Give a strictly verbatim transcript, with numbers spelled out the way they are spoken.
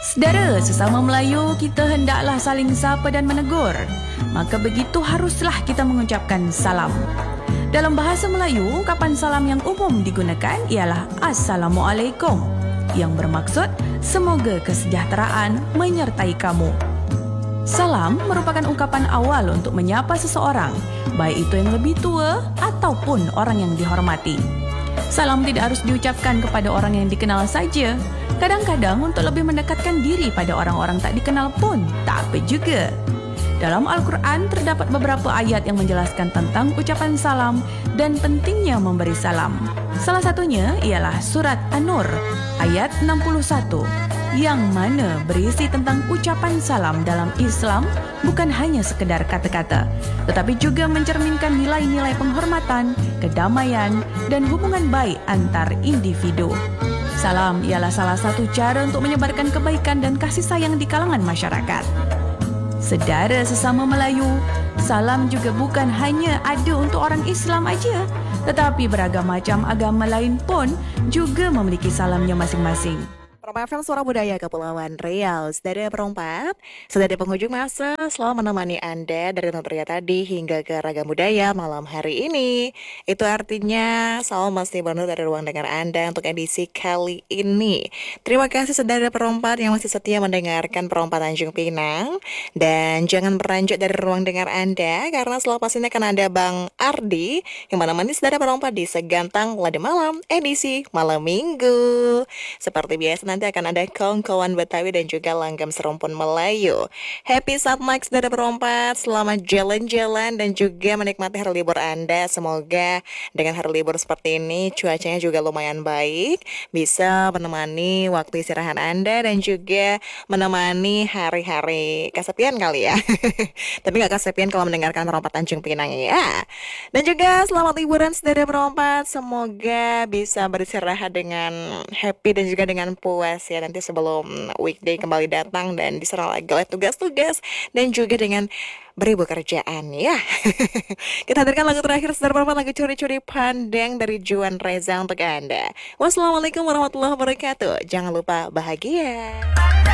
Saudara, sesama Melayu, kita hendaklah saling sapa dan menegur. Maka begitu haruslah kita mengucapkan salam. Dalam bahasa Melayu, ungkapan salam yang umum digunakan ialah Assalamualaikum, yang bermaksud semoga kesejahteraan menyertai kamu. Salam merupakan ungkapan awal untuk menyapa seseorang, baik itu yang lebih tua ataupun orang yang dihormati. Salam tidak harus diucapkan kepada orang yang dikenal saja. Kadang-kadang untuk lebih mendekatkan diri pada orang-orang tak dikenal pun tak apa juga. Dalam Al-Quran terdapat beberapa ayat yang menjelaskan tentang ucapan salam dan pentingnya memberi salam. Salah satunya ialah surat An-Nur ayat enam puluh satu yang mana berisi tentang ucapan salam dalam Islam bukan hanya sekedar kata-kata, tetapi juga mencerminkan nilai-nilai penghormatan, kedamaian dan hubungan baik antar individu. Salam ialah salah satu cara untuk menyebarkan kebaikan dan kasih sayang di kalangan masyarakat. Sedara sesama Melayu, salam juga bukan hanya ada untuk orang Islam aja, tetapi beragam macam agama lain pun juga memiliki salamnya masing-masing. Perompak F M Suara Budaya Kepulauan Riau. Saudara perompak, sudah di penghujung masa selalu menemani Anda dari Notria tadi hingga ke Ragam Budaya malam hari ini. Itu artinya selalu masih benar dari ruang dengar Anda untuk edisi kali ini. Terima kasih saudara perompak yang masih setia mendengarkan Perompak Tanjung Pinang. Dan jangan beranjak dari ruang dengar Anda, karena selepas ini akan ada Bang Ardi yang menemani saudara perompak di Segantang Lada Malam edisi malam minggu. Seperti biasa nanti akan ada kawan-kawan Betawi dan juga langgam serumpun Melayu. Happy Sabtu saudara perompak, selamat jalan-jalan dan juga menikmati hari libur Anda. Semoga dengan hari libur seperti ini cuacanya juga lumayan baik, bisa menemani waktu istirahat Anda dan juga menemani hari-hari kesepian kali ya. Tapi gak kesepian kalau mendengarkan Perompak Tanjung Pinang ya. Dan juga selamat liburan saudara perompak, semoga bisa beristirahat dengan happy dan juga dengan puas ya nanti sebelum weekday kembali datang dan diserang lagi oleh tugas-tugas dan juga dengan beribu kerjaan ya. Kita hadirkan lagu terakhir saudara perempuan, lagu Curi-Curi Pandang dari Juan Reza untuk Anda. Wassalamualaikum warahmatullahi wabarakatuh. Jangan lupa bahagia.